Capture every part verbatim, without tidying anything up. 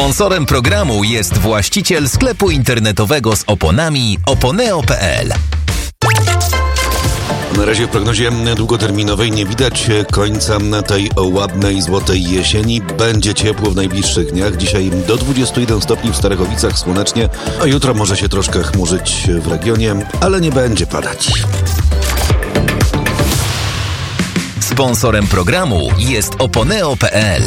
Sponsorem programu jest właściciel sklepu internetowego z oponami oponeo kropka pe el. Na razie w prognozie długoterminowej nie widać końca tej ładnej, złotej jesieni. Będzie ciepło w najbliższych dniach. Dzisiaj do dwudziestu jeden stopni w Starachowicach, słonecznie, a jutro może się troszkę chmurzyć w regionie, ale nie będzie padać. Sponsorem programu jest oponeo kropka pe el.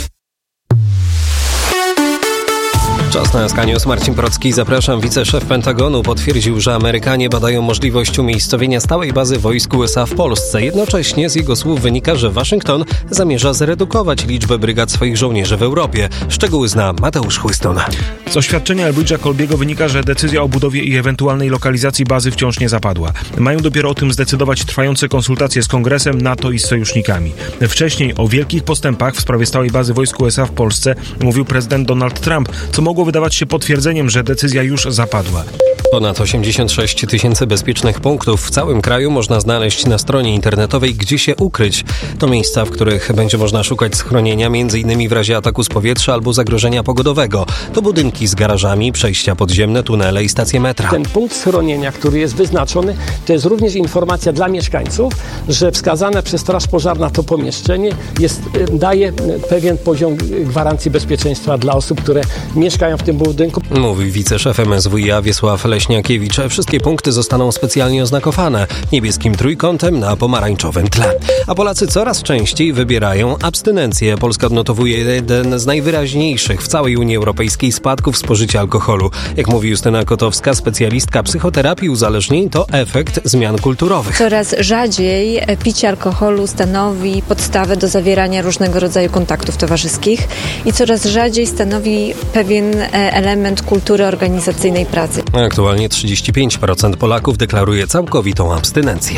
Czas na Sky News. Marcin Procki, zapraszam. Wiceszef Pentagonu potwierdził, że Amerykanie badają możliwość umiejscowienia stałej bazy wojsk U S A w Polsce. Jednocześnie z jego słów wynika, że Waszyngton zamierza zredukować liczbę brygad swoich żołnierzy w Europie. Szczegóły zna Mateusz Chłyston. Z oświadczenia Elbridge'a Colbiego wynika, że decyzja o budowie i ewentualnej lokalizacji bazy wciąż nie zapadła. Mają dopiero o tym zdecydować trwające konsultacje z Kongresem, NATO i z sojusznikami. Wcześniej o wielkich postępach w sprawie stałej bazy wojsk U S A w Polsce mówił prezydent Donald Trump, co mogło wydawać się potwierdzeniem, że decyzja już zapadła. Ponad osiemdziesiąt sześć tysięcy bezpiecznych punktów w całym kraju można znaleźć na stronie internetowej Gdzie się ukryć. To miejsca, w których będzie można szukać schronienia m.in. w razie ataku z powietrza albo zagrożenia pogodowego. To budynki z garażami, przejścia podziemne, tunele i stacje metra. Ten punkt schronienia, który jest wyznaczony, to jest również informacja dla mieszkańców, że wskazane przez Straż Pożarna to pomieszczenie jest, daje pewien poziom gwarancji bezpieczeństwa dla osób, które mieszkają w tym budynku. Mówi wiceszef M S W i a Wiesław Leśniakiewicz. Wszystkie punkty zostaną specjalnie oznakowane niebieskim trójkątem na pomarańczowym tle. A Polacy coraz częściej wybierają abstynencję. Polska odnotowuje jeden z najwyraźniejszych w całej Unii Europejskiej spadków spożycia alkoholu. Jak mówi Justyna Kotowska, specjalistka psychoterapii uzależnień, to efekt zmian kulturowych. Coraz rzadziej picie alkoholu stanowi podstawę do zawierania różnego rodzaju kontaktów towarzyskich i coraz rzadziej stanowi pewien element kultury organizacyjnej pracy. Aktualnie trzydzieści pięć procent Polaków deklaruje całkowitą abstynencję.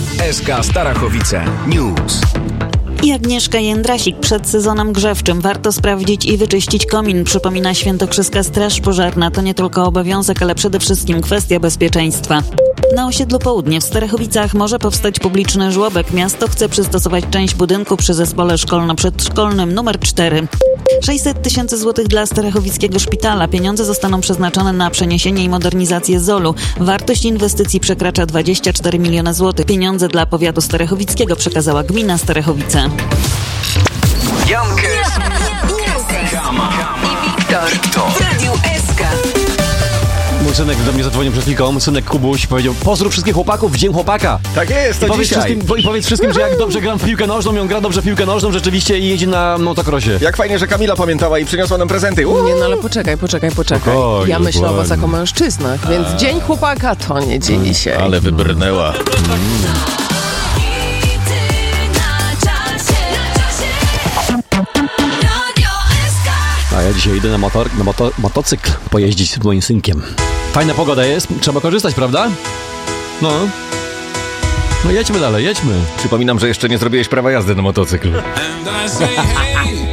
S K Starachowice News. I Agnieszka Jędrasik. Przed sezonem grzewczym warto sprawdzić i wyczyścić komin, przypomina Świętokrzyska Straż Pożarna. To nie tylko obowiązek, ale przede wszystkim kwestia bezpieczeństwa. Na osiedlu Południe w Starachowicach może powstać publiczny żłobek. Miasto chce przystosować część budynku przy zespole szkolno-przedszkolnym numer cztery. sześćset tysięcy złotych dla Starachowickiego Szpitala. Pieniądze zostaną przeznaczone na przeniesienie i modernizację zolu. Wartość inwestycji przekracza dwadzieścia cztery miliony złotych. Pieniądze dla powiatu starachowickiego przekazała gmina Starachowice. Jankes, Kama i Wiktor w Radiu S K. Mój synek do mnie zadzwonił przed chwilką, synek Kubuś powiedział: pozdrów wszystkich chłopaków w Dzień Chłopaka. Tak jest, to I powiedz dzisiaj. Wszystkim, I powiedz wszystkim, że jak dobrze gram w piłkę nożną, ją gra dobrze w piłkę nożną rzeczywiście i jedzie na motocrossie. Jak fajnie, że Kamila pamiętała i przyniosła nam prezenty. Uuu. Nie, no ale poczekaj, poczekaj, poczekaj. Spokojnie, ja myślę spokojnie. o was jako mężczyznach, więc A. Dzień Chłopaka to nie dzień dzisiaj. Ale wybrnęła. Mm. A ja dzisiaj idę na, motor, na moto, motocykl pojeździć z moim synkiem. Fajna pogoda jest, trzeba korzystać, prawda? No. No jedźmy dalej, jedźmy. Przypominam, że jeszcze nie zrobiłeś prawa jazdy na motocykl.